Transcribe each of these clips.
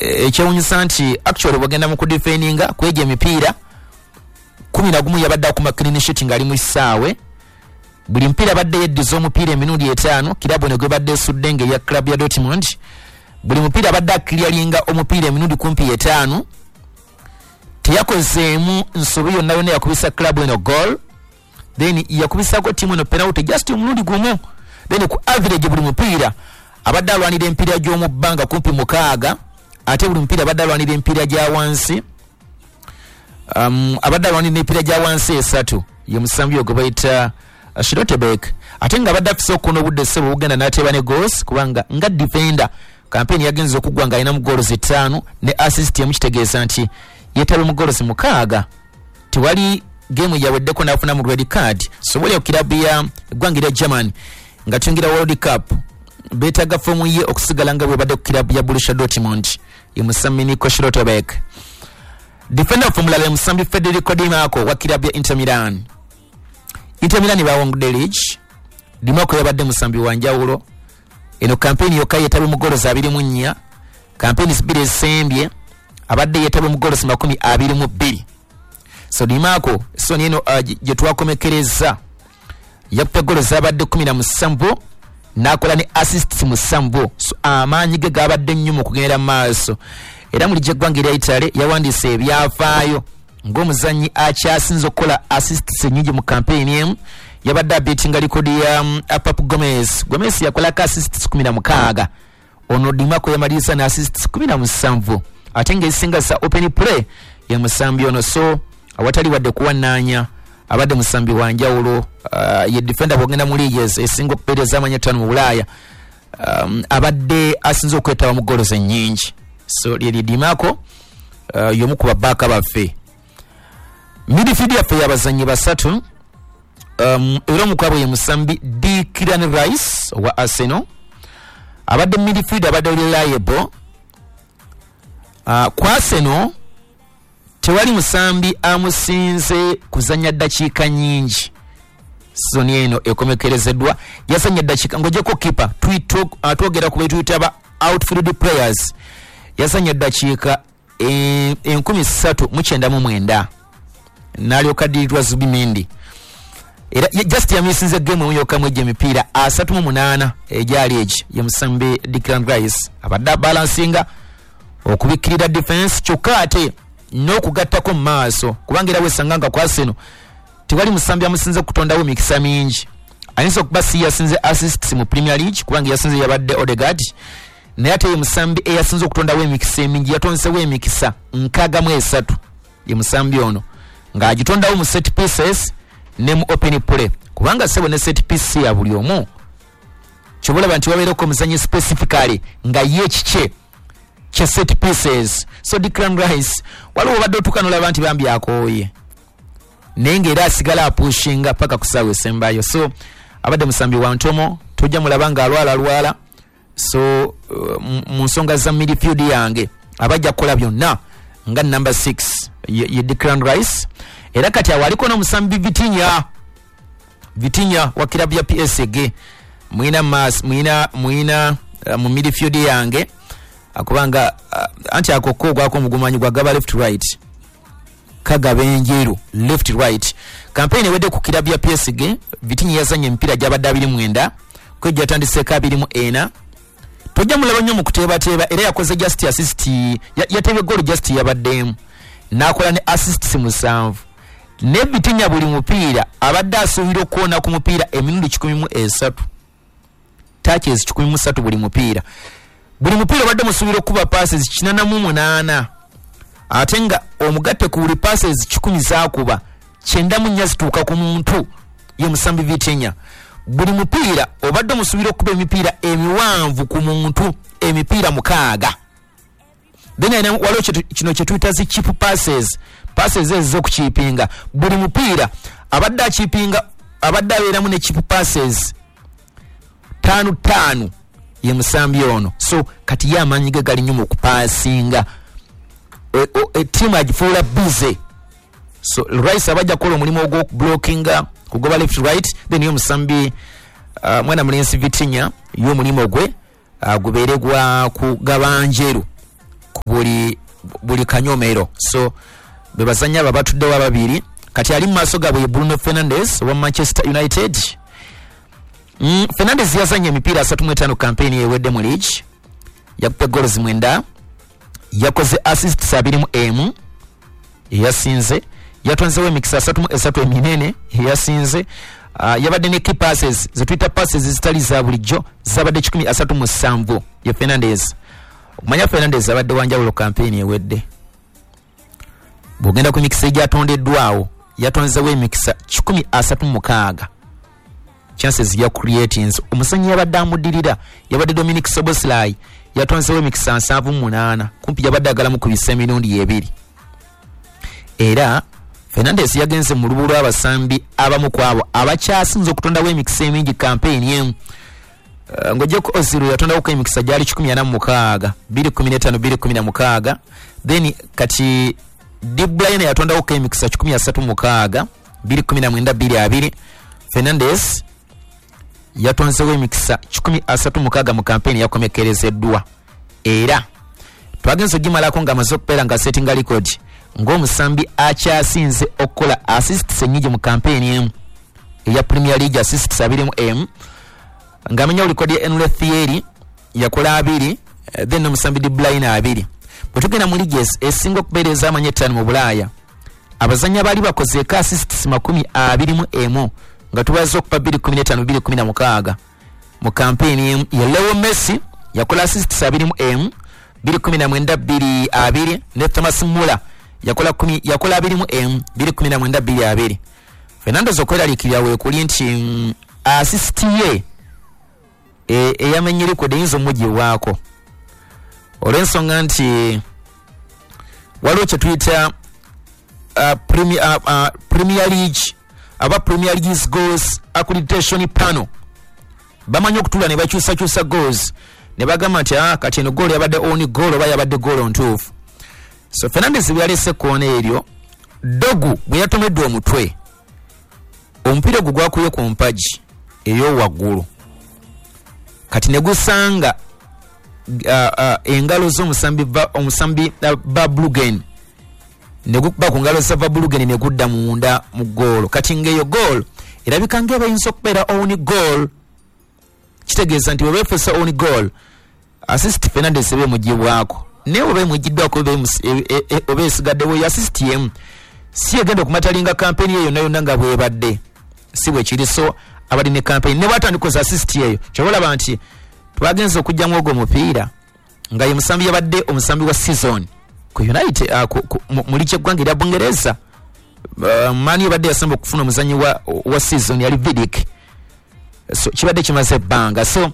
ekyewunyisa nti actually bagenda mu kudefendinga kweja emipiira 11 yabadde ku clean sheet ngali mu kisaawe buli mpira badde yeddiza omupiira emirundi 5 kirabo ne gwe badde sudde ya club ya Dortmund buli mpira badde clearinga omupiira emirundi kumpi 5 teyakozeemu nsobi yonna yonna yakubisa club eno goal then yakubisako timu eno penalty just omurundi gumu then ku average buli mpira abadde alwanira empira gy'omu bbanga kumpi 6 ate buli mpira abadde alwanira empira gya wansi abadde alwanira empira gya wansi 3 ye musambi ogwe bayita Schlotterbeck ate nga abadde afise okuno obudde ssebo bugenda n'ateeba ne goals kubanga nga defender campaign yagenze okugwa nga alina mu goals 5 ne assist yamukitegeeza nti yetabe mu goals 6 tiwali game yaweddeko n'afuna mu red card sobole okirabu ya eggwanga Germany nga tuyingira World Cup beetaga fomu ye okusigala nga bwe badde ku kilabu ya Borussia Dortmund ye musambi Nico Schlotterbeck defender formula musambi Federico Di Marco wa kilabu ya Inter Milan bawongudde league Di Marco yabadde musambi wa njawulo eno campaign yokka yetabe mu goals 24 campaign zibiri ezisembye abadde yetabe mu goals 22 so Di Marco so nino gye twakomekereza yakupa goals abadde 17 nakola ne assists mu 7 so amaanyi ge gabadde nnyo mu kugenda maaso era mu lijegwanga erya Italy yawandiise ebyafaayo ng'omuzannyi akyasinze okukola assists ennyingi mu campaign emu yabadde abetinga likodi ya Papu Gomez yakolako assists 16 ono Di Marco yamaliriza ne assists 17 ate ng'esinga sa open play ya musambi ono so awatali wadde kuwanaanya abadde musambi wa njawulo ye defender bwogenda mu leagues esinga okupeereza amanya 5 mu Bulaaya abadde asinze okwetaba mu goals ennyingi so lyeri Di Marco y'omu ku babbaaka baffe midfield yaffe y'abazannyi basatu era omukwabo ye musambi Declan Rice wa Arsenal abadde midfield abadde reliable ku Arsenal tewali musambi amusinze kuzanya dakiika nyingi soni eno ekomekerezeddwa yazanya dakiika ngojeko keeper twogera ku betuyita ba outfield players yazanya dakiika 1399 nalyoka diritwa Zubimendi era just yamisinze game yokka mu emipiira 38 ejali eji ye musambi Declan Rice abadde balansinga okubikirira defense kyokka ate n'okugattako mu maaso kubanga era wesanganga ku Arsenal tewali musambi amusinze kutondawo emikisa mingi ayinza okuba si yasinze assists mu Premier League kubanga yasinze yabadde Odegaard naye ate ye musambi eyasinze okutondawo emikisa emingi yatonsewo emikisa 63 ye musambi ono ng'agitondawo mu set pieces ne mu open play kubanga sebo ne set piece ya buli omu kyobulaba nti wabeereko omuzanyi specifically nga ye kike kye set pieces so Declan Rice waliwo badde otukanula abantu bambi akooye naye ng'era asigala apushinga paka ku ssaawa esembayo so abadde musambi wa ntomo tujja mulaba nga alwala so mu nsonga za midfield yange abajja kukola byonna nga number 6 ye Declan Rice era kati awaliko n'omusambi Vitinha wa kilabu ya PSG mwina mu midfield yange akubanga anti akoko gwako mugumanyi gwa gaba left right kagabenjeru left right campaign wedde ku kilabu ya PSG Vitinha yazanye empira gyabadde 29 kwejja atandise ka 24 tojja mulaba nnyo mu kuteeba era yakoze just assist yatebe goal just yabaddemu nakola ne assists 7 ne Vitinha buli mupiira abadde asuubira okuwona ku mupiira emirundi 13 touches 13 buli mupiira obadde musuubira okuba passes 88 ate nga omugatte ku buli passes 10 zaakuba 9 zituuka ku muntu ye musambi Vitinha buli mupiira obadde musuubira okuba emipiira emiwanvu ku muntu emipiira 6 then waliwo kino kye tuyita zi cheap passes ezo okukiipinga buli mupiira abadde akiipinga abadde abeeramu ne cheap passes 5 ye musambi ono so kati ye amaanyi ge gali nnyo mu kupaasinga team agifuula busy so Rice abajja kukola omulimu ogw'okublockinga kugoba left right then ye musambi mwana mulenzi Vitinha ye omulimu gwe gubeere gwa kugaba njeru buli kanyomero. So bebazanya babatudde wa babiri kati ali maaso gabwe Bruno Fernandes wa Manchester United. Fernandes yazanye emipira 35 kampeni ewedde mu league, yakupe goals 9, yakoze assists 2 yasinze, yatonzewo emikisa 3 eminene yasinze, yabadde ne key passes ze Twitter passes zitali za bulijjo zabadde 17 ya Fernandes. Okumanya Fernandes abadde wanjawulo kampeni ewedde. Bwogenda ku mikisa egyatondeddwawo yatonzewo emikisa 36 chances ya creatings. Omusanyi yabadde amuddirira yabadde Dominic Soboslai yatonzewo emikisa 78 kumpi yabadde agalamu ku bise emirundi 2. Era Fernandes yagenze mu lubu lw'abasambi abamu kwabo abakyasinze okutondawo emikisa emingi kampeni emu. Ngojeko Ozil yatondawo ku emikisa gyali 16, 215, 216. Then kati De Bruyne yatondawo ku emikisa 36, 219, 220. Fernandes yatonzewo emikisa 36 mu kampeni yakomekerezeddwa. Era twagenze ogimalako nga amaze okubeera nga setting record ng'omusambi akyasinze okukola assists ennyingi mu kampeni emu eya Premier League, assists 2 ng'amenya record ya Enrique Thierry yakola 2, then omusambi De Bruyne 2. Bwe tugenda mu league esinga okubeereza amanya 5 mu Bulaaya, abazannya baali bakoze assists 21 nga tubaza okupa 215, 216 mu kampeni emu. Ya Leo Messi yakola assists 2 219, 220. ne Thomas Muller yakola 2 219, 220. Fernandes okweraliikirira weekuli nti assist ye eyamenye record eyinza omugibwako olw'ensonga nti waliwo kye tuyita Premier League aba Premier League's goals accreditation panel bamanyi okutula ne bakyusa goals ne bagamba nti kati eno goal yabadde on goal oba yabadde goal ontuufu. So Fernandes byalese koona eryo Dogu bwe yatomedde omutwe omupiira gwe gwakuye ku mpaji ey'owaggulu kati ne gusanga engalo z'omusambi Verbruggen ne gukuba ku ngalo za Verbruggen ne gudda munda mu goal. Kati ng'eyo goal erabika ng'ebayinza okubeera on goal, kitegeeza nti webefesa on goal assist Fernandes ebe mugibwako ne obe mugiddwako obe esigaddewo ya assist yemu si egenda okumatalinga kampeni eyo yonna nga bwebadde si bwe kiri. So abali ne kampeni ne batandikoza assist eyo kyobalaba nti twagenza okujjamu ogwo mupiira nga ye musambi yabadde omusambi wa season ku United muli kyeggwanga erya Bungereza. Mani yabadde yasamba okufuna omuzanyi wa season yali Vidic. So kibadde kimaze ebbanga. So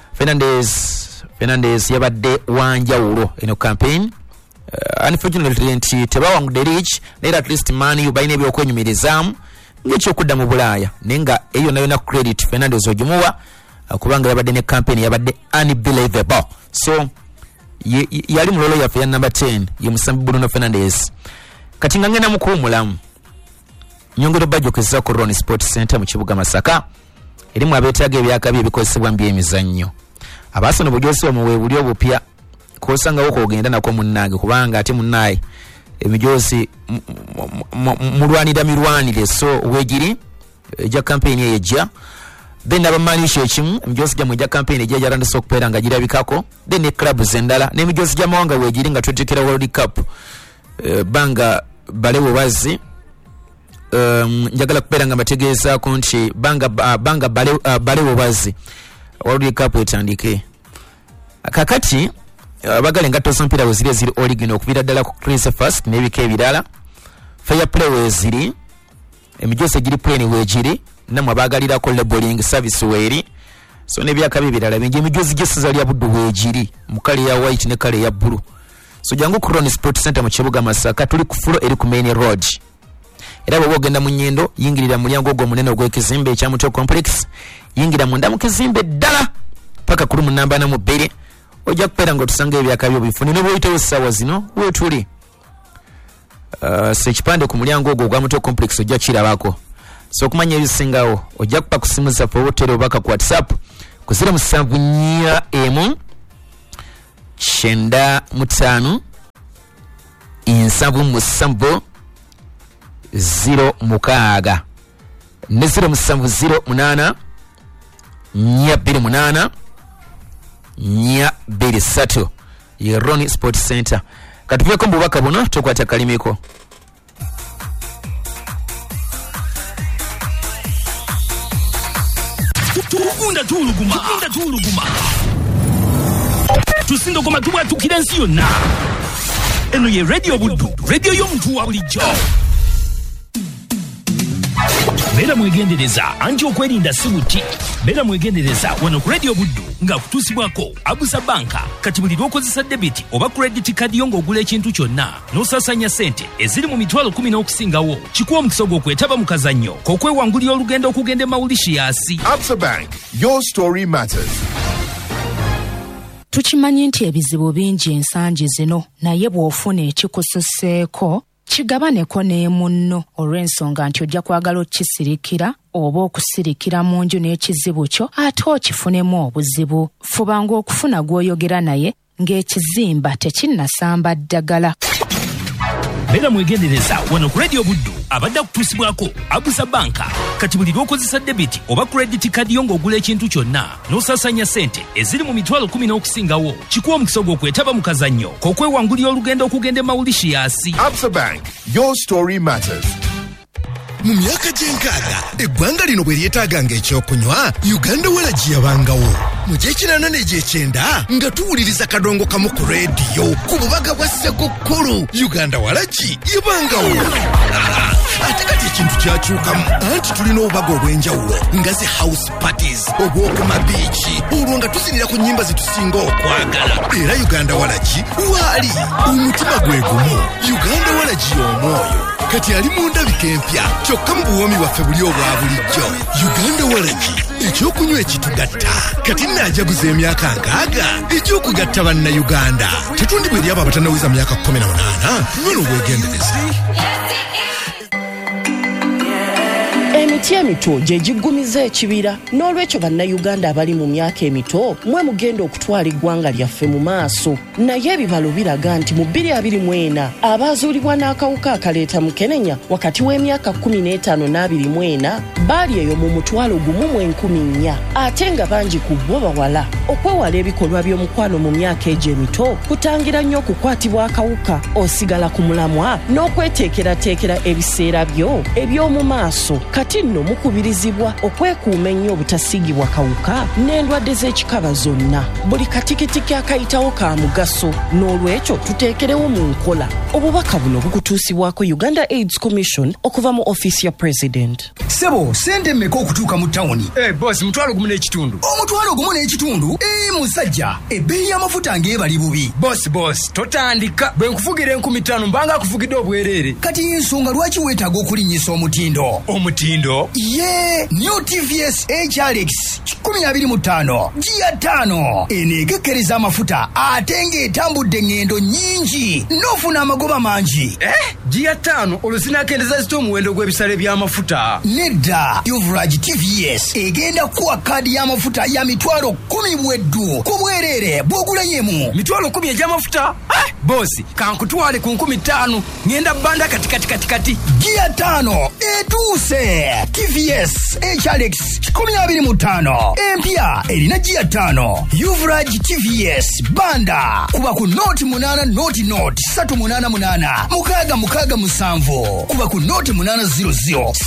Fernandes yabadde wanjawulo eno campaign. Unfortunately nti tebawangudde league naye at least Mani balina ebyokwenyumirizaamu ng'ekyokudda mu Bulaaya naye nga eyo nayo na credit Fernandes ogimuwa kubanga yabadde ne campaign yabadde unbelievable. So yali mulolo yaffe ya number 10 ye musambi Bruno Fernandes. Kati nga ngenda mukuwumulamu nyongero bajjokeza ku Ron Sports Center mu kibuga Masaka erimu abeetaaga ebyakabi ebikozesebwa mu byemizannyo. Abasono bujosi omuwe buli obupya kosangawo kogenda nako munnange kubanga ate munnaye emijosi mulwanira mirwanire. So wegiri eja campaign ejja then abamanyisha ekimu emijosi gya mweja campaign ejja jarandise okupeera nga girabikako then clubs endala n'emijosi gya mawanga wegiri nga twetekera World Cup banga balewo bazi njagala kupeera nga bategeezaako nti banga balewo bazi World Cup etandike kakati bagale engatto z'omupiira we ziri original okuviira ddala ku Chris First n'ebika ebirala fair play we ziri emijosi egiri plain wegiri namwe abagalirako labeling service weeri. So n'ebyakabi ebirala bingi emijosi gy'essaza lya Buddu weegiri mu kale ya white ne kale ya blue. So jangu ku Ron Sports Center mu kibuga Masaka tuli ku fulo eri ku main road. Era bwe ogenda mu Nnyendo yingirira mu mulyango ogwo munene ogw'ekizimbe ekya Mutwe Complex yingira munda mu kizimbe ddala paka kuli mu namba 2 ojja kupeera ng'otusanga ebyakabi obifuni ne bw'oyitawo essaawa zino weetuli. Sekipande ku mulyango ogwo ogwa Mutwe Complex ojja kirabako. So okumanya ebisingawo ojja kupa ku simu zaffe oba obaka ku WhatsApp ku 0741 95 770 06 ne 0708 428 423 ye Ronnie Sport Center. Katuveko mbubaka buno tukwata kalimiko. Tukunda tuluguma. Tusindo koma tuwa tukirensi yonna. Eno ye radio buddu, radio y'omuntu wa bulijjo. Bera mwegendereza anti okwerinda sibuti. Bera mwegendereza wano ku radio buddu nga kutusibwako Abusa Banka kati buli lw'okozesa debit oba credit card yo ng'ogula ekintu kyonna n'osasanya sente eziri mu mitwalo 10 okusingawo kikuwa omukisa gw'okwetaba mu kazannyo k'okwewangulira olugendo okugenda e Mauritius. Absa Bank, your story matters. Tukimanyi nti ebizibu bingi ensangi zino naye bw'ofuna ekikususseeko kigabaneko ne munno olw'ensonga nti ojja kwagala okisirikira oba okusirikira mu nju n'ekizibu kyo ate okifunemu obuzibu. Fubanga okufuna gw'oyogera naye ng'ekizimba tekinnasamba ddagala. Bera mwegendereza wano ku radio buddu abadde kutusibwako Abusa Banka kati buli lw'okozesa debit oba credit card yo ng'ogula ekintu kyonna n'osasanya sente eziri mu mitwalo 10 okusingawo kikuwa omukisa gw'okwetaba mu kazannyo k'okwewangulira olugendo okugenda e Mauritius. Absa Bank, your story matters. Mu myaka gy'enkaaga eggwanga lino bwe lyetaaganga ekyokunywa Uganda Walagi yabangawo. Mu gy'ekinaana n'egy'ekyenda nga tuwuliriza kadongo kamu ku reediyo ku bubaga bwa Ssekukkulu Uganda Walagi yabangawo. Ate kati ekintu kyakyukamu anti tulina obubaga obw'enjawulo nga zi house parties obw'okuma biiki olwo nga tuzinira ku nnyimba zitusinga okwagala. Era Uganda Walagi waali omutima gwe gumu. Uganda Walagi y'omwoyo kati ali mu ndabika empya kyokka mu buwomi bwaffe buli obwa bulijjo. Uganda Walagi ekyokunywa ekitugatta kati naajaguza emyaka 60 ekyokugatta bannayuganda. Tetundibwa eri abo abatannawiza myaka 18 nywena obwegendereza. Emiti emito gye giggumiza ekibira n'olwekyo bannayuganda abali mu myaka emito mwe mugenda okutwala eggwanga lyaffe mu maaso. Naye ebibalo biraga nti mu 2024 abaazuulibwa n'akawuka akaleeta mukenenya wakati w'emyaka 15 n' 24 baali eyo mu 1,400 ate nga bangi ku bo bawala. Okwewala ebikolwa by'omukwano mu myaka egyo emito kutangira nnyo okukwatibwa akawuka osigala ku mulamwa n'okweteekerateekera ebiseera byo eby'omu maaso. Kati nno mukubirizibwa okwekuuma ennyo obutasiigibwa kawuka n'endwadde z'ekikaba zonna. Buli katikitiki akayitawo ka mugaso n'olwekyo tuteekerewo mu nkola. Obubaka buno bukutuusibwako Uganda AIDS Commission okuva mu office ya President. Sebo, sente mmeka okutuuka mu tawuni? Boss, mutwalo gumu n'ekitundu. Omutwalo gumu n'ekitundu? Musajja, ebbeeyi y'amafuta ng'ebali bubi. Boss, totandika. Bwe nkufugira 5000 mbanga akufugidde obwereere. Kati ensonga lwaki weetaaga okulinnyisa omutindo? Omutindo? New TVS HRX 2025 Gia 5 enekekkereza amafuta ate ng'etambudde engendo nnyingi n'ofuna amagoba mangi. Gia 5 olusinakendeza zito omuwendo gw'ebisale by'amafuta. Nedda, Uvrage TVS egenda kuwa kaadi y'amafuta ya mitwalo 10 bweddu ku bwereere bw'ogulanyemu. Mitwalo 10 egy'amafuta? Bosi, kankutwale ku 15 ngenda banda kati. Gia 5 etuuse. TVS HRX 2025 empya erina Gia 5. Uvrage TVS banda kuba ku noti 8 noti 388 667 kuba ku noti 800